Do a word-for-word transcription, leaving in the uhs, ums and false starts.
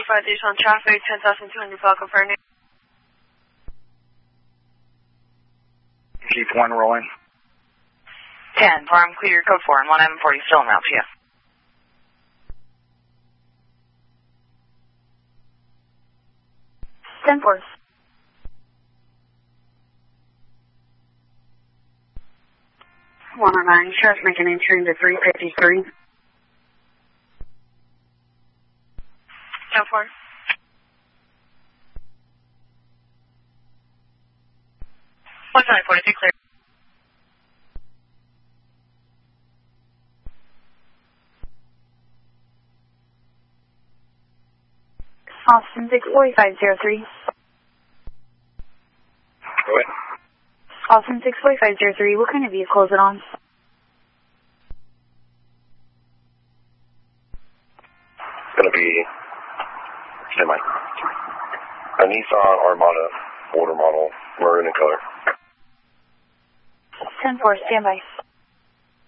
five days on traffic, ten thousand two hundred Falcon for name. Keep one rolling. ten, farm clear, code four, and one M forty still en route to you. ten four. one oh nine, Sheriff making entry into three fifty-three. ten four. one five forty-two clear. Austin six forty-five zero three. Go ahead. Austin six forty-five zero three, what kind of vehicle is it on? It's going to be semi. A Nissan Armada, older model, maroon in color. ten four, standby.